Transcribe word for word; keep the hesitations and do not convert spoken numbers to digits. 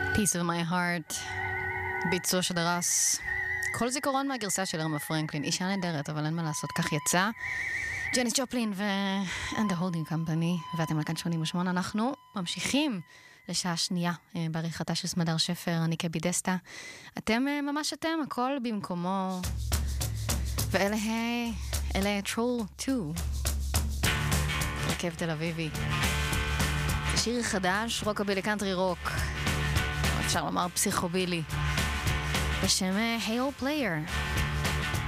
Piece of my heart, ביצוע שדרס. כל זיכרון מהגרסה של הרמה פרנקלין, אישה נהדרת, אבל אין מה לעשות, כך יצא. ג'ניס ג'ופלין ו- and the holding company, ואתם על כאן שמונים ושמונה, אנחנו ממשיכים לשעה שנייה בעריכתה של סמדר שפר, אני קבי דסטה. אתם ממש אתם, הכל במקומו. ואלה, אלה טרול שתיים. רכב תל אביבי. שיר חדש, רוקבילי קאנטרי רוק. אפשר לומר פסיכובילי. בשם הייל פלייר.